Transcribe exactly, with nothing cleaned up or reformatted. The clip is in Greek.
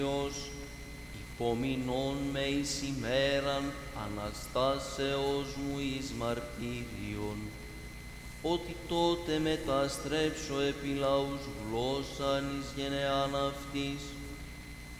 υπομεινών με εις ημέραν Αναστάσεως μου εις μαρτύριον, ότι τότε μεταστρέψω επί λαούς γλώσσαν εις γενεάν αυτής,